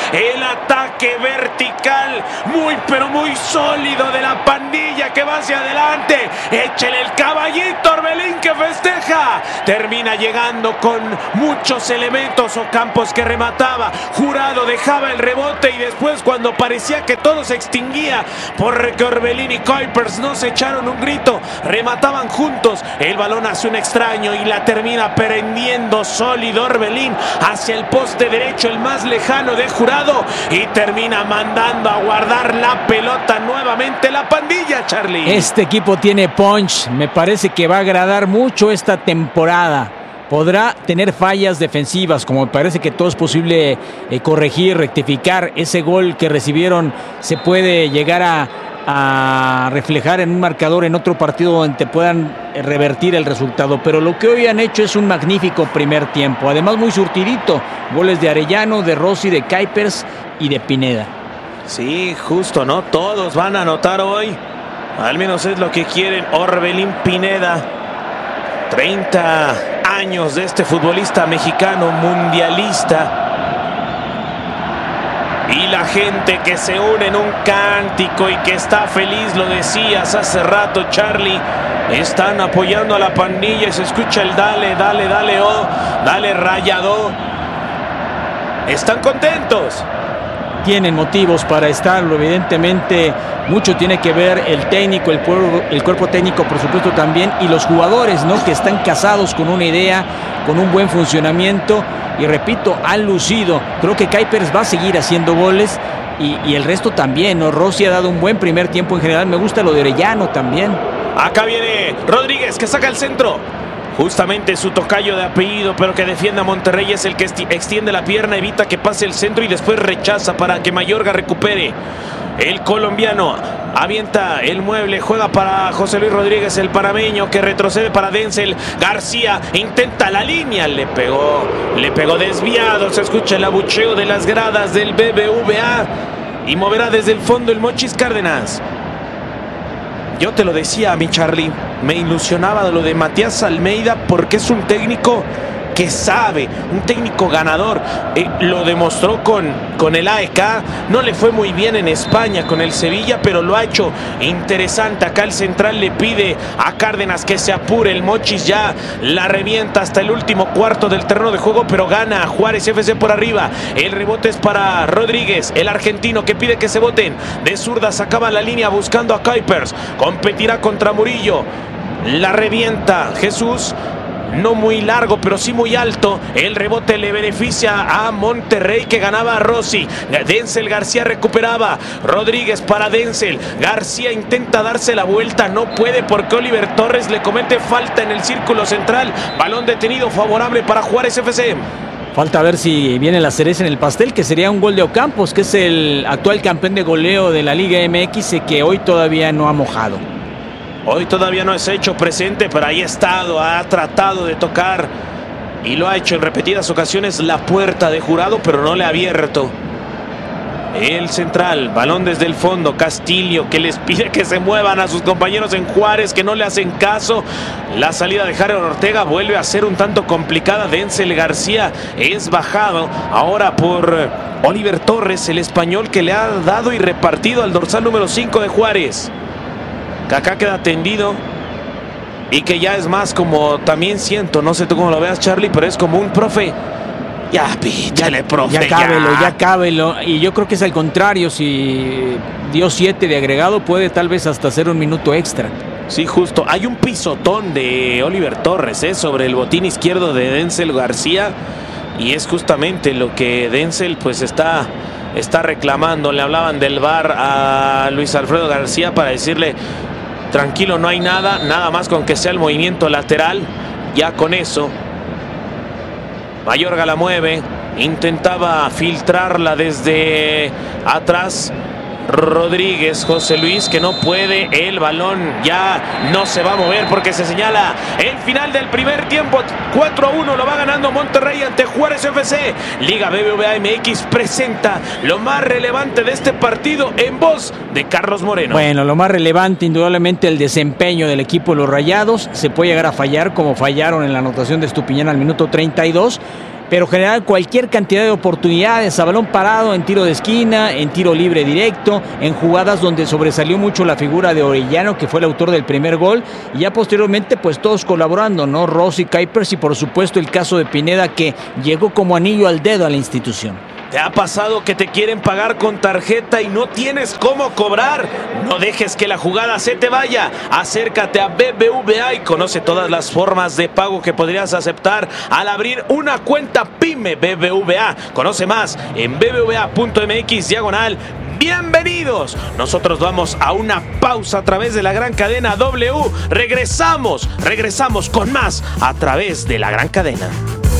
El ataque vertical, muy pero muy sólido de la pandilla que va hacia adelante. Échele el caballito, Orbelín, que festeja. Termina llegando con muchos elementos. Ocampos que remataba. Jurado dejaba el rebote y después, cuando parecía que todo se extinguía porque Orbelín y Kuipers no se echaron un grito, remataban juntos. El balón hace un extraño y la termina prendiendo sólido Orbelín hacia el poste derecho, el más lejano de Jurado, y termina mandando a guardar la pelota nuevamente la pandilla, Charlie. Este equipo tiene punch. Me parece que va a agradar mucho esta temporada. Podrá tener fallas defensivas, como me parece que todo es posible corregir, rectificar. Ese gol que recibieron se puede llegar a reflejar en un marcador en otro partido donde puedan revertir el resultado, pero lo que hoy han hecho es un magnífico primer tiempo, además muy surtidito, goles de Arellano, de Rossi, de Kuipers y de Pineda. Sí, justo, ¿no? Todos van a anotar hoy, al menos es lo que quieren. Orbelín Pineda, 30 años de este futbolista mexicano mundialista. Y la gente que se une en un cántico y que está feliz, lo decías hace rato, Charlie, están apoyando a la pandilla y se escucha el dale, dale, dale, oh, dale, Rayado. Están contentos. Tienen motivos para estarlo, evidentemente. Mucho tiene que ver el técnico, el cuerpo técnico, por supuesto, también, y los jugadores, ¿no?, que están casados con una idea, con un buen funcionamiento. Y repito, han lucido. Creo que Kuipers va a seguir haciendo goles y el resto también, ¿no? Rossi ha dado un buen primer tiempo en general. Me gusta lo de Arellano también. Acá viene Rodríguez, que saca el centro. Justamente su tocayo de apellido, pero que defiende a Monterrey, es el que extiende la pierna, evita que pase el centro y después rechaza para que Mayorga recupere. El colombiano avienta el mueble, juega para José Luis Rodríguez, el panameño, que retrocede para Denzel García, intenta la línea, le pegó desviado. Se escucha el abucheo de las gradas del BBVA y moverá desde el fondo el Mochis Cárdenas. Yo te lo decía, mi Charlie, me ilusionaba lo de Matías Almeida porque es un técnico que sabe, un técnico ganador. Lo demostró con el AEK, no le fue muy bien en España con el Sevilla, pero lo ha hecho interesante. Acá el central le pide a Cárdenas que se apure, el Mochis ya la revienta hasta el último cuarto del terreno de juego, pero gana Juárez FC por arriba. El rebote es para Rodríguez, el argentino, que pide que se boten. De zurda sacaba la línea buscando a Kuipers, competirá contra Murillo, la revienta Jesús. No muy largo, pero sí muy alto. El rebote le beneficia a Monterrey, que ganaba a Rossi. Denzel García recuperaba. Rodríguez para Denzel. García intenta darse la vuelta. No puede porque Oliver Torres le comete falta en el círculo central. Balón detenido favorable para Juárez FC. Falta ver si viene la cereza en el pastel, que sería un gol de Ocampos, que es el actual campeón de goleo de la Liga MX y que hoy todavía no ha mojado. Hoy todavía no es hecho presente, pero ahí ha estado, ha tratado de tocar y lo ha hecho en repetidas ocasiones la puerta de Jurado, pero no le ha abierto. El central, balón desde el fondo, Castillo, que les pide que se muevan a sus compañeros en Juárez, que no le hacen caso. La salida de Jared Ortega vuelve a ser un tanto complicada. Denzel García es bajado ahora por Oliver Torres, el español, que le ha dado y repartido al dorsal número 5 de Juárez. Que acá queda tendido y que ya es más como, también siento, no sé tú cómo lo veas, Charlie, pero es como un profe. Ya píchale, profe. Ya cábelo. Y yo creo que es al contrario, si dio 7 de agregado, puede tal vez hasta hacer un minuto extra. Sí, justo. Hay un pisotón de Oliver Torres sobre el botín izquierdo de Denzel García y es justamente lo que Denzel pues está reclamando. Le hablaban del VAR a Luis Alfredo García para decirle: tranquilo, no hay nada más con que sea el movimiento lateral. Ya con eso, Mayorga la mueve, intentaba filtrarla desde atrás. Rodríguez, José Luis, que no puede, el balón ya no se va a mover porque se señala el final del primer tiempo. 4-1 lo va ganando Monterrey ante Juárez FC. Liga BBVA MX presenta lo más relevante de este partido en voz de Carlos Moreno. Bueno, lo más relevante indudablemente el desempeño del equipo de los Rayados. Se puede llegar a fallar como fallaron en la anotación de Estupiñán al minuto 32. pero generar cualquier cantidad de oportunidades a balón parado, en tiro de esquina, en tiro libre directo, en jugadas donde sobresalió mucho la figura de Orellano, que fue el autor del primer gol, y ya posteriormente pues todos colaborando, ¿no? Rossi, Kuipers y por supuesto el caso de Pineda, que llegó como anillo al dedo a la institución. ¿Te ha pasado que te quieren pagar con tarjeta y no tienes cómo cobrar? No dejes que la jugada se te vaya. Acércate a BBVA y conoce todas las formas de pago que podrías aceptar al abrir una cuenta PYME BBVA. Conoce más en bbva.mx/bienvenidos. Nosotros vamos a una pausa a través de la gran cadena W. Regresamos con más a través de la gran cadena.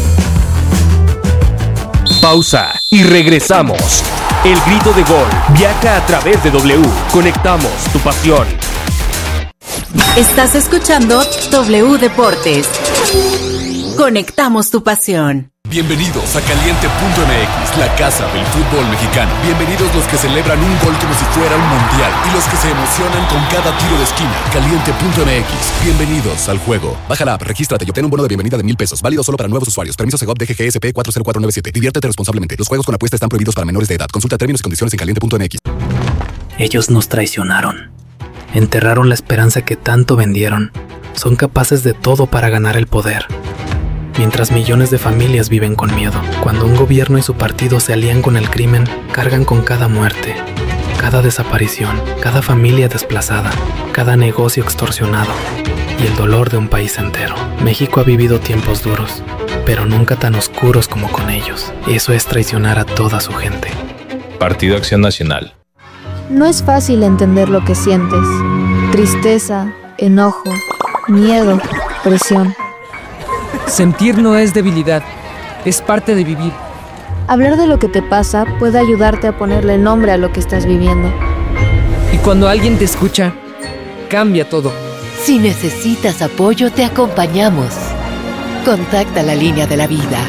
Pausa y regresamos. El grito de gol viaja a través de W. Conectamos tu pasión. Estás escuchando W Deportes. Conectamos tu pasión. Bienvenidos a Caliente.mx, la casa del fútbol mexicano. Bienvenidos los que celebran un gol como si fuera un mundial y los que se emocionan con cada tiro de esquina. Caliente.mx, bienvenidos al juego. Baja la app, regístrate y obtén un bono de bienvenida de $1,000. Válido solo para nuevos usuarios. Permiso Segov DGGSP 40497. Diviértete responsablemente. Los juegos con apuesta están prohibidos para menores de edad. Consulta términos y condiciones en Caliente.mx. Ellos nos traicionaron. Enterraron la esperanza que tanto vendieron. Son capaces de todo para ganar el poder. Mientras millones de familias viven con miedo. Cuando un gobierno y su partido se alían con el crimen, cargan con cada muerte, cada desaparición, cada familia desplazada, cada negocio extorsionado y el dolor de un país entero. México ha vivido tiempos duros, pero nunca tan oscuros como con ellos. Eso es traicionar a toda su gente. Partido Acción Nacional. No es fácil entender lo que sientes. Tristeza, enojo, miedo, presión. Sentir no es debilidad, es parte de vivir. Hablar de lo que te pasa puede ayudarte a ponerle nombre a lo que estás viviendo. Y cuando alguien te escucha, cambia todo. Si necesitas apoyo, te acompañamos. Contacta la línea de la vida.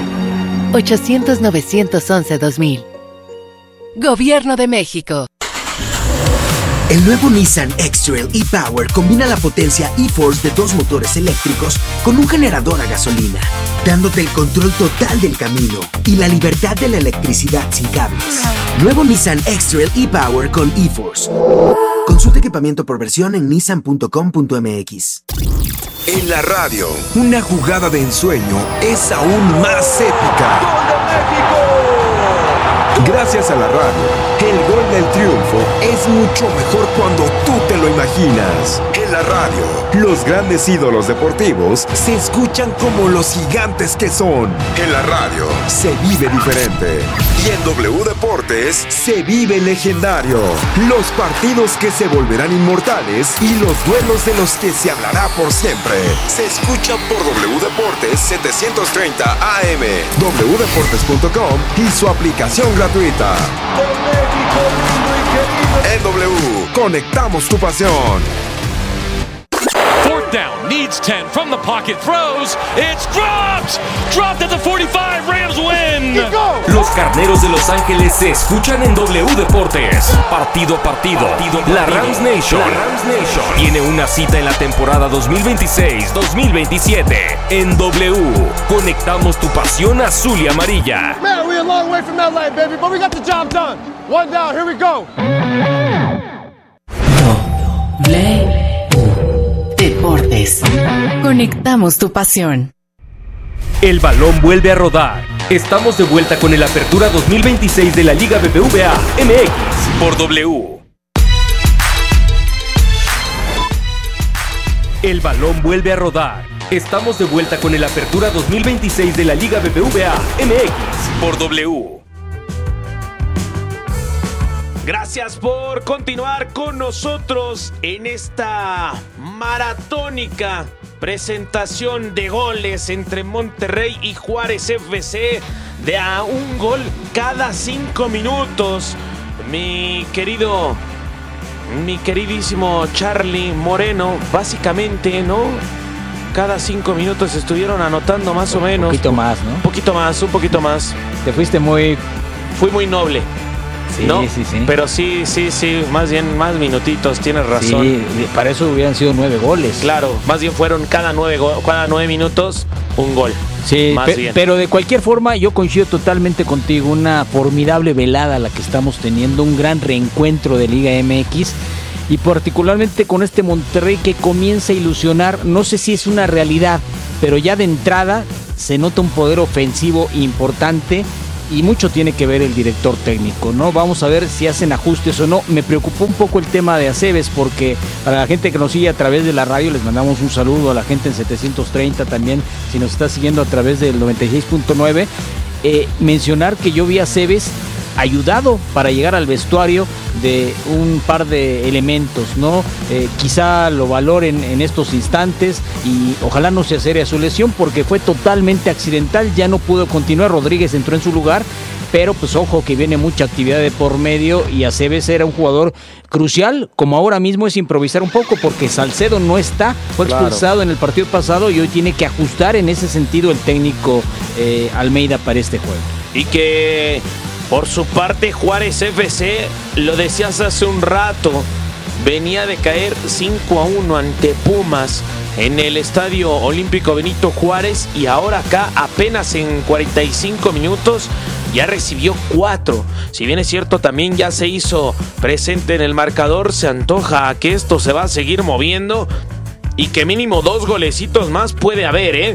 800-911-2000. Gobierno de México. El nuevo Nissan X-Trail e-Power combina la potencia e-Force de 2 motores eléctricos con un generador a gasolina, dándote el control total del camino y la libertad de la electricidad sin cables. Nuevo Nissan X-Trail e-Power con e-Force. Consulta equipamiento por versión en nissan.com.mx. En la radio, una jugada de ensueño es aún más épica. ¡Gol de México! Gracias a la radio, el gol del triunfo es mucho mejor cuando tú te lo imaginas. En la radio, los grandes ídolos deportivos se escuchan como los gigantes que son. En la radio, se vive diferente. Y en W Deportes, se vive legendario. Los partidos que se volverán inmortales y los duelos de los que se hablará por siempre. Se escuchan por W Deportes 730 AM, wdeportes.com y su aplicación gratuita. En W, conectamos tu pasión. Fourth down, needs 10 from the pocket, throws, it's dropped at the 45, Rams win. Los Carneros de Los Ángeles se escuchan en W Deportes. Partido a partido. La Rams Nation tiene una cita en la temporada 2026-2027. En W, conectamos tu pasión azul y amarilla. Man, we're a long way from LA, baby, but we got the job done. One down, here we go. Deportes. Conectamos tu pasión. El balón vuelve a rodar. Estamos de vuelta con el Apertura 2026 de la Liga BBVA MX por W. El balón vuelve a rodar. Estamos de vuelta con el Apertura 2026 de la Liga BBVA MX por W. Gracias por continuar con nosotros en esta maratónica presentación de goles entre Monterrey y Juárez FC, de a un gol cada 5 minutos. Mi queridísimo Charlie Moreno, básicamente, ¿no? Cada 5 minutos estuvieron anotando más o menos. Un poquito más, ¿no? Un poquito más. Fui muy noble. Sí, ¿no? sí. Pero sí, más bien más minutitos, tienes razón. Sí, para eso hubieran sido 9 goles. Claro, más bien fueron cada 9 minutos un gol. Sí, más bien. Pero de cualquier forma yo coincido totalmente contigo, una formidable velada la que estamos teniendo, un gran reencuentro de Liga MX y particularmente con este Monterrey que comienza a ilusionar, no sé si es una realidad, pero ya de entrada se nota un poder ofensivo importante y mucho tiene que ver el director técnico, ¿no? Vamos a ver si hacen ajustes o no. Me preocupó un poco el tema de Aceves porque para la gente que nos sigue a través de la radio les mandamos un saludo, a la gente en 730 también, si nos está siguiendo a través del 96.9, mencionar que yo vi a Aceves ayudado para llegar al vestuario de un par de elementos, ¿no? Quizá lo valoren en estos instantes y ojalá no sea seria su lesión porque fue totalmente accidental, ya no pudo continuar, Rodríguez entró en su lugar, pero pues ojo que viene mucha actividad de por medio y Aceves era un jugador crucial, como ahora mismo es improvisar un poco porque Salcedo no está, fue expulsado en el partido pasado y hoy tiene que ajustar en ese sentido el técnico Almeida para este juego. Y que por su parte Juárez FC, lo decías hace un rato, venía de caer 5-1 ante Pumas en el Estadio Olímpico Benito Juárez y ahora acá apenas en 45 minutos ya recibió 4. Si bien es cierto también ya se hizo presente en el marcador, se antoja que esto se va a seguir moviendo y que mínimo 2 golecitos más puede haber,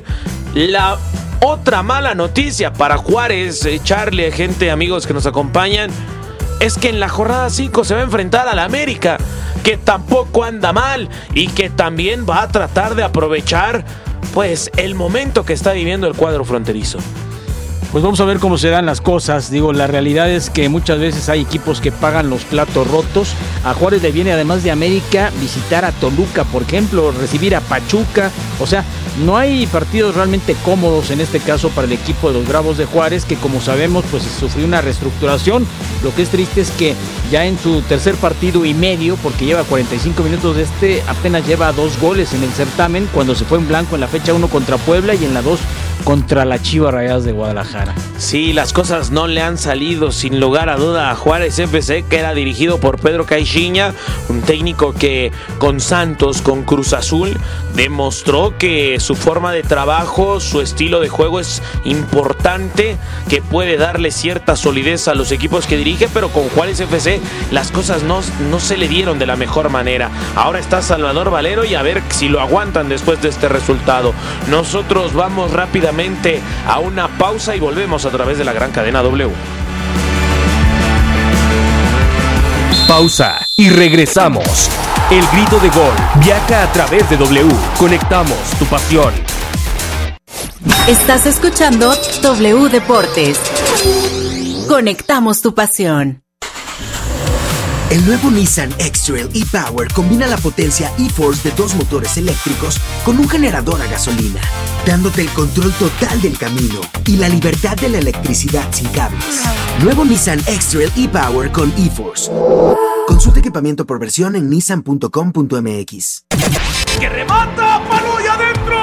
La otra mala noticia para Juárez, Charlie, gente, amigos que nos acompañan, es que en la jornada 5 se va a enfrentar al América, que tampoco anda mal y que también va a tratar de aprovechar pues el momento que está viviendo el cuadro fronterizo. Pues vamos a ver cómo se dan las cosas. Digo, la realidad es que muchas veces hay equipos que pagan los platos rotos. A Juárez le viene, además de América, visitar a Toluca, por ejemplo, recibir a Pachuca. O sea, no hay partidos realmente cómodos en este caso para el equipo de los Bravos de Juárez, que como sabemos, pues sufrió una reestructuración. Lo que es triste es que ya en su tercer partido y medio, porque lleva 45 minutos apenas lleva 2 goles en el certamen, cuando se fue en blanco en la fecha 1 contra Puebla y en la 2 contra la Chivas Rayadas de Guadalajara. Sí, las cosas no le han salido sin lugar a duda a Juárez FC, que era dirigido por Pedro Caixinha, un técnico que con Santos, con Cruz Azul, demostró que su forma de trabajo, su estilo de juego es importante, que puede darle cierta solidez a los equipos que dirige, pero con Juárez FC las cosas no se le dieron de la mejor manera. Ahora está Salvador Valero y a ver si lo aguantan después de este resultado. Nosotros vamos rápidamente a una pausa y volvemos a través de la gran cadena W. Pausa y regresamos. El grito de gol viaja a través de W. Conectamos tu pasión. Estás escuchando W Deportes. Conectamos tu pasión. El nuevo Nissan X-Trail e-Power combina la potencia e-Force de 2 motores eléctricos con un generador a gasolina, dándote el control total del camino y la libertad de la electricidad sin cables. Nuevo Nissan X-Trail e-Power con e-Force. Consulta equipamiento por versión en nissan.com.mx. ¡Que remata! ¡Palo y adentro!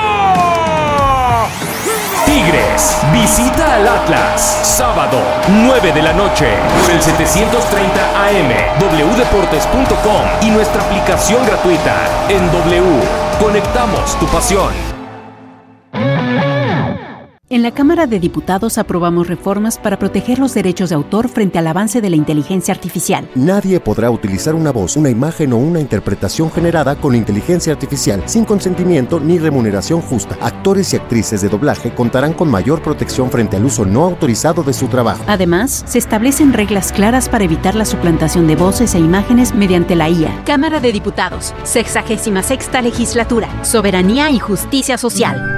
Tigres visita al Atlas, sábado 9 de la noche por el 730 AM, wdeportes.com y nuestra aplicación gratuita en W. Conectamos tu pasión. En la Cámara de Diputados aprobamos reformas para proteger los derechos de autor frente al avance de la inteligencia artificial. Nadie podrá utilizar una voz, una imagen o una interpretación generada con inteligencia artificial sin consentimiento ni remuneración justa. Actores y actrices de doblaje contarán con mayor protección frente al uso no autorizado de su trabajo. Además, se establecen reglas claras para evitar la suplantación de voces e imágenes mediante la IA. Cámara de Diputados, 66ª Legislatura, Soberanía y Justicia Social.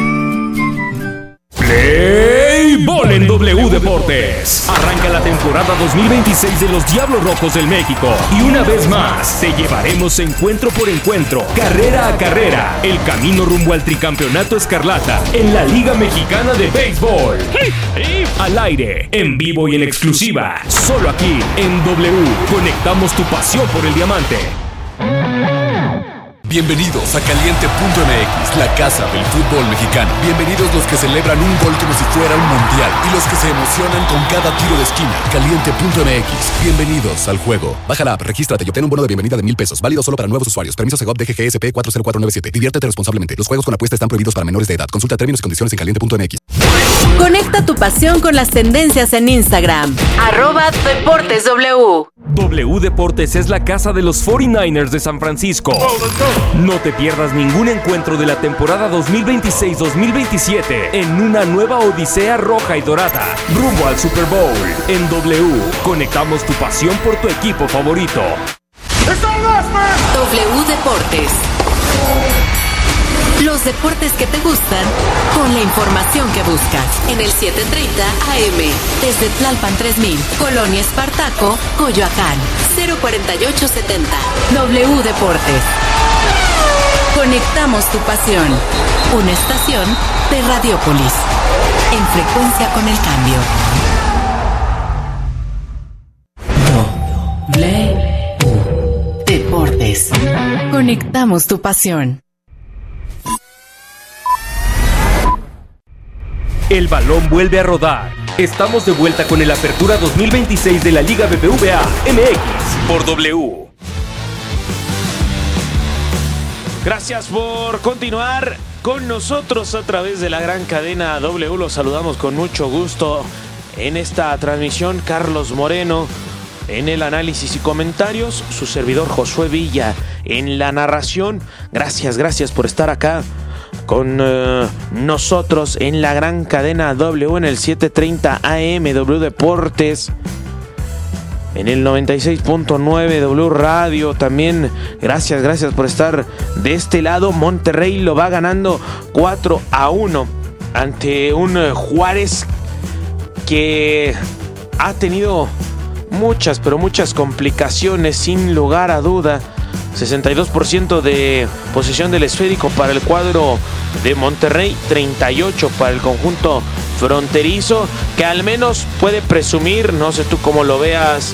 Play Ball en W Deportes. Arranca la temporada 2026 de los Diablos Rojos del México. Y una vez más, te llevaremos encuentro por encuentro, carrera a carrera, el camino rumbo al tricampeonato escarlata en la Liga Mexicana de Béisbol. Al aire, en vivo y en exclusiva, solo aquí en W. Conectamos tu pasión por el diamante. Bienvenidos a Caliente.mx, la casa del fútbol mexicano. Bienvenidos los que celebran un gol como si fuera un mundial y los que se emocionan con cada tiro de esquina. Caliente.mx, bienvenidos al juego. Baja la app, regístrate y obtén un bono de bienvenida de $1,000. Válido solo para nuevos usuarios. Permiso Segov DGGSP 40497. Diviértete responsablemente. Los juegos con apuesta están prohibidos para menores de edad. Consulta términos y condiciones en Caliente.mx. Conecta tu pasión con las tendencias en Instagram. @DeportesW. W Deportes es la casa de los 49ers de San Francisco. No te pierdas ningún encuentro de la temporada 2026-2027 en una nueva odisea roja y dorada, rumbo al Super Bowl. En W, conectamos tu pasión por tu equipo favorito. W Deportes. Los deportes que te gustan con la información que buscas. En el 730 AM. Desde Tlalpan 3000, Colonia Espartaco, Coyoacán. 04870. W Deportes. Conectamos tu pasión. Una estación de Radiopolis. En frecuencia con el cambio. W Deportes. Conectamos tu pasión. El balón vuelve a rodar. Estamos de vuelta con el Apertura 2026 de la Liga BBVA MX por W. Gracias por continuar con nosotros a través de la gran cadena W. Los saludamos con mucho gusto en esta transmisión. Carlos Moreno en el análisis y comentarios. Su servidor Josué Villa en la narración. Gracias por estar acá con nosotros en la gran cadena W en el 730 AM W Deportes, en el 96.9 W Radio. También gracias por estar de este lado. Monterrey lo va ganando 4-1 ante un Juárez que ha tenido muchas complicaciones, sin lugar a duda. 62% de posesión del esférico para el cuadro de Monterrey, 38% para el conjunto fronterizo, que al menos puede presumir, no sé tú cómo lo veas,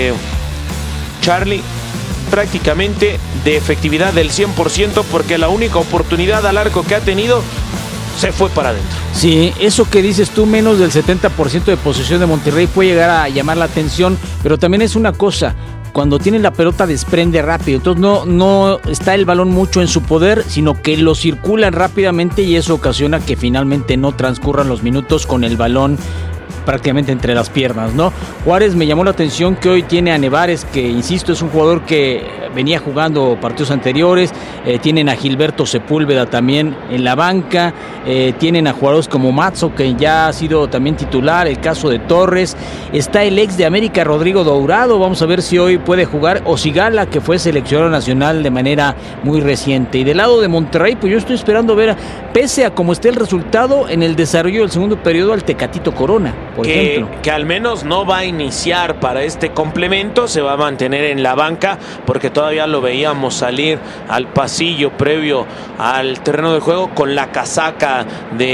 Charlie, prácticamente de efectividad del 100%, porque la única oportunidad al arco que ha tenido se fue para adentro. Sí, eso que dices tú, menos del 70% de posesión de Monterrey puede llegar a llamar la atención, pero también es una cosa: cuando tiene la pelota desprende rápido, entonces no está el balón mucho en su poder, sino que lo circulan rápidamente y eso ocasiona que finalmente no transcurran los minutos con el balón prácticamente entre las piernas, ¿no? Juárez, me llamó la atención que hoy tiene a Nevares, que insisto es un jugador que venía jugando partidos anteriores. Tienen a Gilberto Sepúlveda también en la banca. Tienen a jugadores como Matzo, que ya ha sido también titular. El caso de Torres. Está el ex de América, Rodrigo Dourado. Vamos a ver si hoy puede jugar. O Sigala, que fue seleccionado nacional de manera muy reciente. Y del lado de Monterrey, pues yo estoy esperando ver, pese a cómo esté el resultado, en el desarrollo del segundo periodo, al Tecatito Corona, por ejemplo. Que al menos no va a iniciar para este complemento, se va a mantener en la banca, porque todavía lo veíamos salir al pasillo previo al terreno de juego con la casaca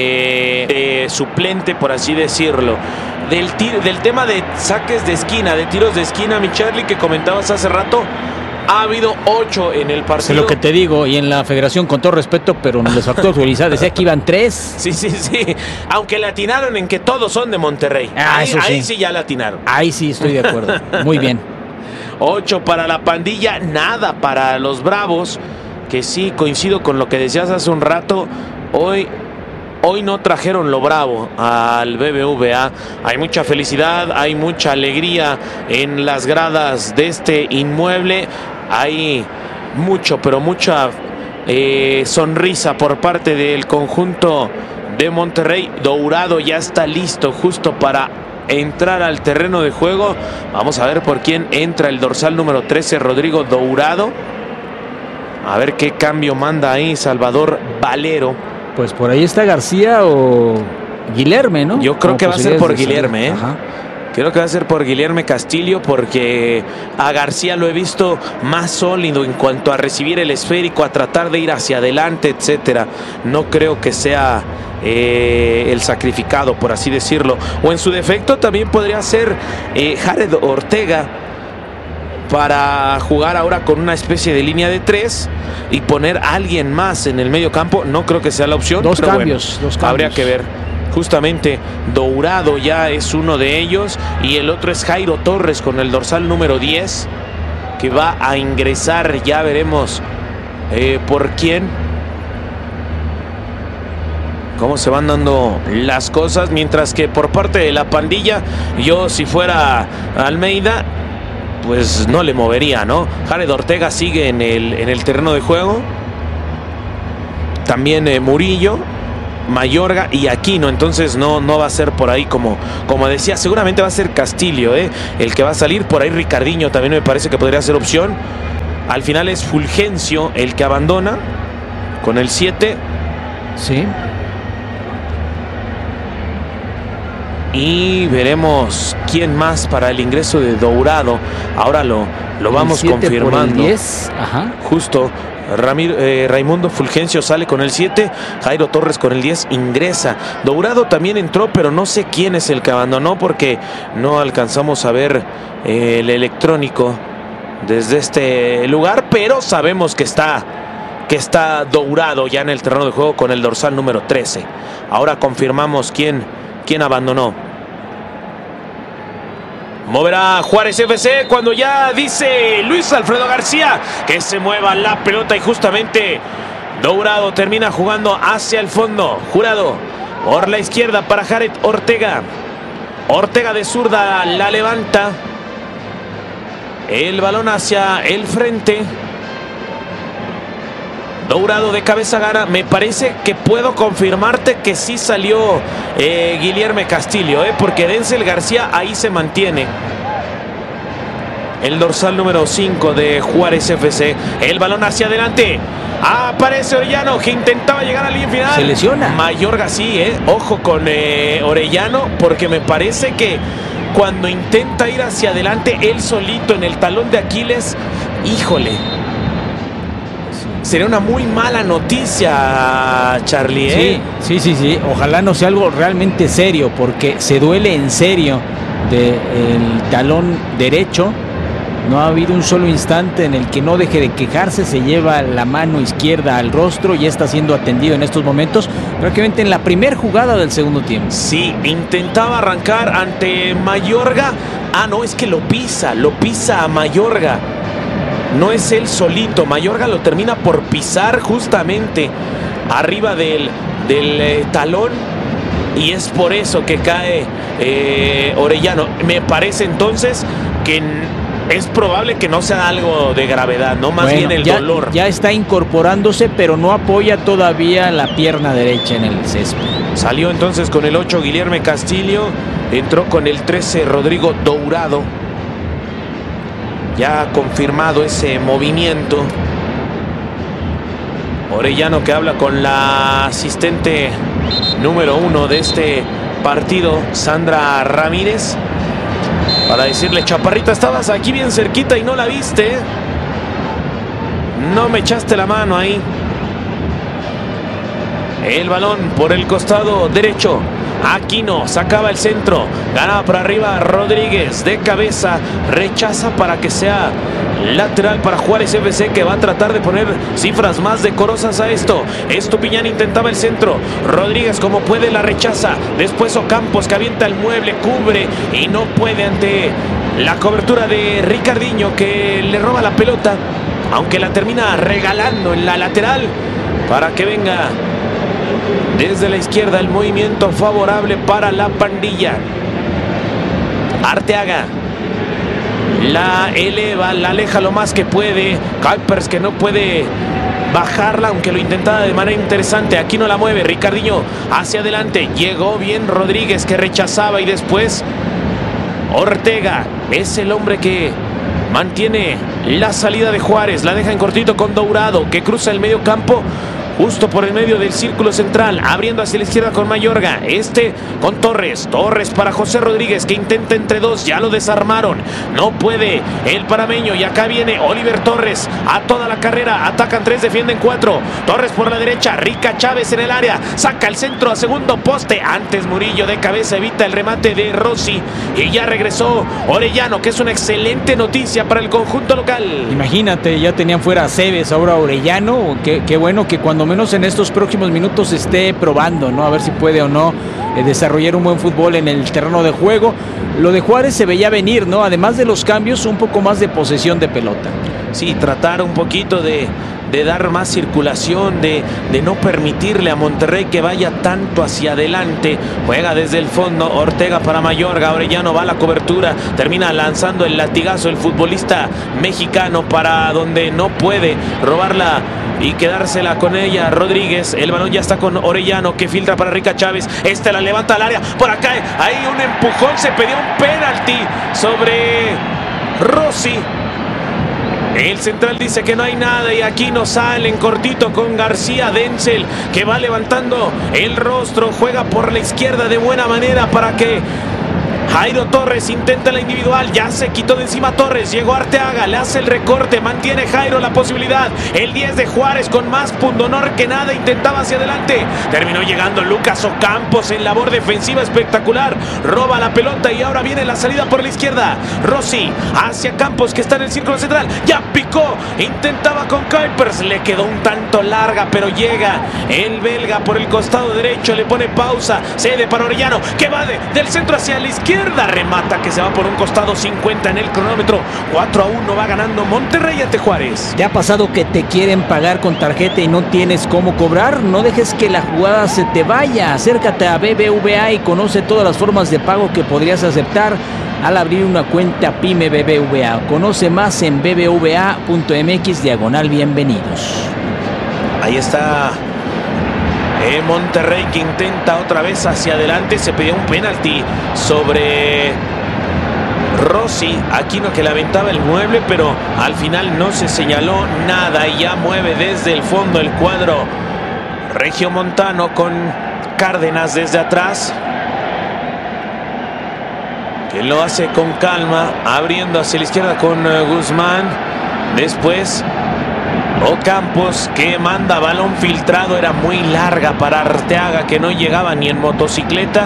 de suplente, por así decirlo. Del tema de saques de esquina, de tiros de esquina, mi Charlie, que comentabas hace rato, ha habido 8 en el partido. Es lo que te digo, y en la federación, con todo respeto, pero no les faltó actualizar, decía que iban 3. Sí. Aunque le atinaron en que todos son de Monterrey. Ahí sí ya le atinaron. Ahí sí estoy de acuerdo. Muy bien. 8 para la pandilla, nada para los Bravos, que sí, coincido con lo que decías hace un rato. Hoy no trajeron lo bravo al BBVA. Hay mucha felicidad, hay mucha alegría en las gradas de este inmueble. Hay mucha sonrisa por parte del conjunto de Monterrey. Dourado ya está listo justo para entrar al terreno de juego. Vamos a ver por quién entra el dorsal número 13, Rodrigo Dourado. A ver qué cambio manda ahí Salvador Valero. Pues por ahí está García o Guilherme, ¿no? Yo creo que va a ser por Guilherme, ¿eh? Ajá. Creo que va a ser por Guilherme Castillo, porque a García lo he visto más sólido en cuanto a recibir el esférico, a tratar de ir hacia adelante, etcétera. No creo que sea el sacrificado, por así decirlo. O en su defecto también podría ser Jared Ortega, para jugar ahora con una especie de línea de 3 y poner a alguien más en el medio campo. No creo que sea la opción. Dos cambios. Habría que ver. Justamente Dourado ya es uno de ellos y el otro es Jairo Torres con el dorsal número 10 que va a ingresar. Ya veremos por quién, cómo se van dando las cosas, mientras que por parte de la pandilla, yo si fuera Almeida, pues no le movería, ¿no? Jared Ortega sigue en el terreno de juego, también Murillo, Mayorga y Aquino, entonces no va a ser por ahí como decía, seguramente va a ser Castillo, el que va a salir. Por ahí Ricardinho también me parece que podría ser opción. Al final es Fulgencio el que abandona con el 7. Sí. Y veremos quién más para el ingreso de Dourado. Ahora lo vamos confirmando. Por el 10. Ajá. Justo. Raimundo Fulgencio sale con el 7, Jairo Torres con el 10 ingresa. Dourado también entró, pero no sé quién es el que abandonó porque no alcanzamos a ver el electrónico desde este lugar, pero sabemos que está Dourado ya en el terreno de juego con el dorsal número 13. Ahora confirmamos quién abandonó. Moverá Juárez FC cuando ya dice Luis Alfredo García que se mueva la pelota y justamente Dourado termina jugando hacia el fondo. Jurado por la izquierda para Jared Ortega. Ortega de zurda la levanta. El balón hacia el frente. Dourado de cabeza gana. Me parece que puedo confirmarte que sí salió Guilherme Castillo, porque Denzel García ahí se mantiene. El dorsal número 5 de Juárez FC. El balón hacia adelante. Aparece Orellano que intentaba llegar al línea final. Se lesiona. Mayorga sí, ojo con Orellano, porque me parece que cuando intenta ir hacia adelante él solito en el talón de Aquiles, híjole, sería una muy mala noticia, Charlie. Sí. Ojalá no sea algo realmente serio, porque se duele en serio del talón derecho. No ha habido un solo instante en el que no deje de quejarse. Se lleva la mano izquierda al rostro y está siendo atendido en estos momentos, prácticamente en la primera jugada del segundo tiempo. Sí, intentaba arrancar ante Mayorga. No, es que lo pisa a Mayorga. No es él solito, Mayorga lo termina por pisar justamente arriba del talón y es por eso que cae Orellano. Me parece entonces que es probable que no sea algo de gravedad, ¿no? Más bien el dolor. Ya está incorporándose, pero no apoya todavía la pierna derecha en el césped. Salió entonces con el 8 Guilherme Castillo, entró con el 13 Rodrigo Dourado. Ya ha confirmado ese movimiento. Orellano que habla con la asistente número 1 de este partido, Sandra Ramírez, para decirle: chaparrita, estabas aquí bien cerquita y no la viste. No me echaste la mano ahí. El balón por el costado derecho. Aquino sacaba el centro, ganaba por arriba Rodríguez de cabeza, rechaza para que sea lateral para Juárez FC, que va a tratar de poner cifras más decorosas a esto. Estupiñán intentaba el centro, Rodríguez como puede la rechaza, después Ocampos que avienta el mueble, cubre y no puede ante la cobertura de Ricardinho, que le roba la pelota, aunque la termina regalando en la lateral para que venga desde la izquierda el movimiento favorable para la pandilla. Arteaga la eleva, la aleja lo más que puede. Kuipers que no puede bajarla, aunque lo intentaba de manera interesante. Aquí no la mueve. Ricardinho hacia adelante. Llegó bien Rodríguez, que rechazaba, y después Ortega es el hombre que mantiene la salida de Juárez. La deja en cortito con Dourado, que cruza el medio campo. justo por el medio del círculo central, abriendo hacia la izquierda con Mayorga, con Torres para José Rodríguez, que intenta entre dos, ya lo desarmaron, no puede el parameño, y acá viene Oliver Torres a toda la carrera, atacan 3, defienden 4, Torres por la derecha, Rica Chávez en el área, saca el centro a segundo poste, antes Murillo de cabeza evita el remate de Rossi, y ya regresó Orellano, que es una excelente noticia para el conjunto local. Imagínate, ya tenían fuera a Cebes, ahora Orellano, qué bueno que cuando menos en estos próximos minutos esté probando, ¿no? A ver si puede o no desarrollar un buen fútbol en el terreno de juego. Lo de Juárez se veía venir, ¿no? Además de los cambios, un poco más de posesión de pelota. Sí, tratar un poquito de dar más circulación, de no permitirle a Monterrey que vaya tanto hacia adelante. Juega desde el fondo, Ortega para Mayorga, Orellano va a la cobertura, termina lanzando el latigazo el futbolista mexicano para donde no puede robarla y quedársela con ella Rodríguez. El balón ya está con Orellano, que filtra para Rica Chávez, la levanta al área, por acá hay un empujón, se pedía un penalti sobre Rossi. El central dice que no hay nada y aquí no salen cortito con García. Denzel, que va levantando el rostro, juega por la izquierda de buena manera para que Jairo Torres intenta la individual, ya se quitó de encima Torres, llegó Arteaga, le hace el recorte, mantiene Jairo la posibilidad, el 10 de Juárez con más pundonor que nada, intentaba hacia adelante, terminó llegando Lucas Ocampos en labor defensiva espectacular, roba la pelota y ahora viene la salida por la izquierda, Rossi hacia Campos, que está en el círculo central, ya picó, intentaba con Kuipers, le quedó un tanto larga, pero llega el belga por el costado derecho, le pone pausa, cede para Orellano, que va del centro hacia la izquierda, remata, que se va por un costado, 50 en el cronómetro, 4-1 va ganando Monterrey ante Juárez. ¿Te ha pasado que te quieren pagar con tarjeta y no tienes cómo cobrar? No dejes que la jugada se te vaya, acércate a BBVA y conoce todas las formas de pago que podrías aceptar al abrir una cuenta PYME BBVA. Conoce más en bbva.mx/bienvenidos. Ahí está Monterrey, que intenta otra vez hacia adelante, se pedía un penalti sobre Rossi, Aquino, que le aventaba el mueble, pero al final no se señaló nada y ya mueve desde el fondo el cuadro regiomontano con Cárdenas desde atrás, que lo hace con calma, abriendo hacia la izquierda con Guzmán, después Ocampos, que manda balón filtrado, era muy larga para Arteaga, que no llegaba ni en motocicleta,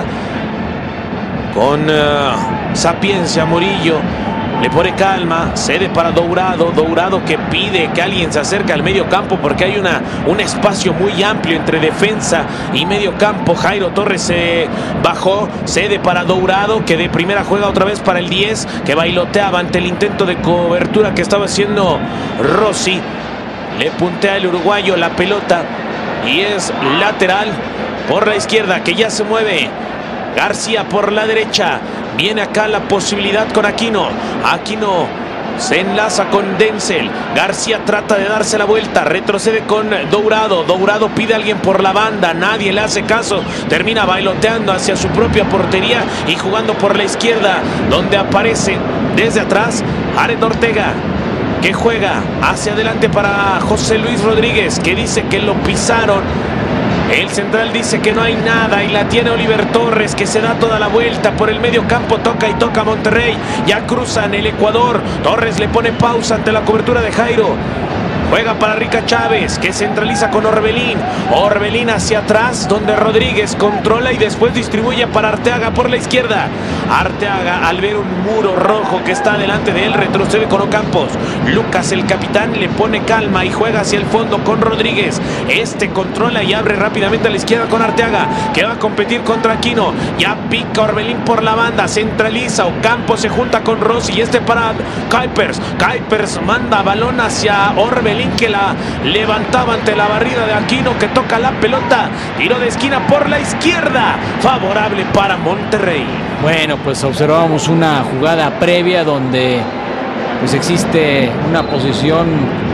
con sapiencia Murillo, le pone calma, cede para Dourado, Dourado que pide que alguien se acerque al medio campo porque hay un espacio muy amplio entre defensa y medio campo. Jairo Torres se bajó, cede para Dourado, que de primera juega otra vez para el 10, que bailoteaba ante el intento de cobertura que estaba haciendo Rossi. Le puntea el uruguayo la pelota y es lateral por la izquierda, que ya se mueve García por la derecha. Viene acá la posibilidad con Aquino. Aquino se enlaza con Denzel. García trata de darse la vuelta, retrocede con Dourado. Dourado pide a alguien por la banda, nadie le hace caso. Termina bailoteando hacia su propia portería y jugando por la izquierda, donde aparece desde atrás Jared Ortega, que juega hacia adelante para José Luis Rodríguez, que dice que lo pisaron. El central dice que no hay nada y la tiene Oliver Torres, que se da toda la vuelta por el medio campo, toca y toca Monterrey, ya cruzan el Ecuador. Torres le pone pausa ante la cobertura de Jairo. Juega para Rica Chávez, que centraliza con Orbelín. Orbelín hacia atrás, donde Rodríguez controla y después distribuye para Arteaga por la izquierda. Arteaga, al ver un muro rojo que está delante de él, retrocede con Ocampos. Lucas, el capitán, le pone calma y juega hacia el fondo con Rodríguez. Controla y abre rápidamente a la izquierda con Arteaga, que va a competir contra Aquino. Ya pica Orbelín por la banda, centraliza. Ocampos se junta con Rossi y para Kuipers. Kuipers manda balón hacia Orbelín, que la levantaba ante la barrida de Aquino, que toca la pelota, tiro de esquina por la izquierda, favorable para Monterrey. Bueno, pues observamos una jugada previa donde pues existe una posición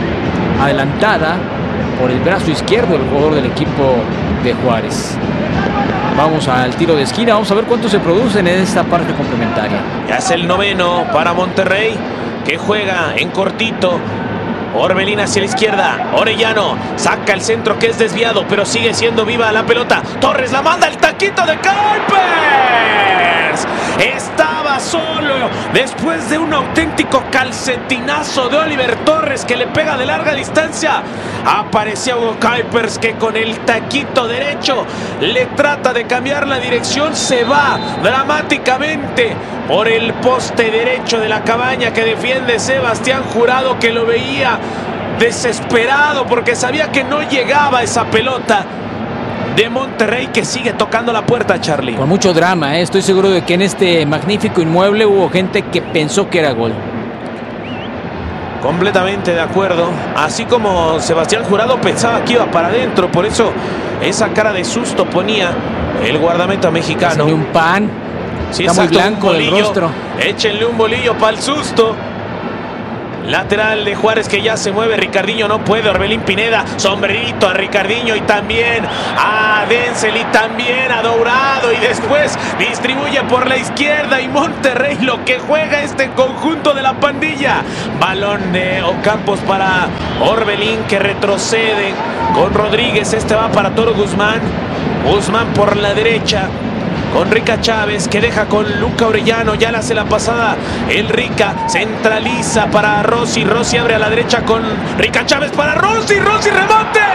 adelantada por el brazo izquierdo del jugador del equipo de Juárez. Vamos al tiro de esquina, vamos a ver cuánto se producen en esta parte complementaria. Ya es el noveno para Monterrey, que juega en cortito. Orbelín hacia la izquierda. Orellano saca el centro que es desviado, pero sigue siendo viva la pelota. Torres la manda, el taquito de Kuipers. Estaba solo después de un auténtico calcetinazo de Oliver Torres que le pega de larga distancia. Aparecía Hugo Kuipers que con el taquito derecho le trata de cambiar la dirección. Se va dramáticamente por el poste derecho de la cabaña que defiende Sebastián Jurado, que lo veía desesperado porque sabía que no llegaba esa pelota de Monterrey, que sigue tocando la puerta, Charlie. Con mucho drama, ¿eh? Estoy seguro de que en este magnífico inmueble hubo gente que pensó que era gol. Completamente de acuerdo. Así como Sebastián Jurado pensaba que iba para adentro. Por eso esa cara de susto ponía el guardameta mexicano. Un pan. Sí, está muy blanco del rostro. Échenle un bolillo para el susto. Lateral de Juárez que ya se mueve. Ricardinho no puede. Orbelín Pineda. Sombrerito a Ricardinho y también a Denzel y también a Dourado. Y después distribuye por la izquierda. Y Monterrey lo que juega este conjunto de la pandilla. Balón de Ocampos para Orbelín que retrocede con Rodríguez. Este va para Toro Guzmán. Guzmán por la derecha con Rica Chávez que deja con Luca Orellano. Ya le hace la pasada el Rica. Centraliza para Rossi. Rossi abre a la derecha con Rica Chávez para Rossi. Rossi remate.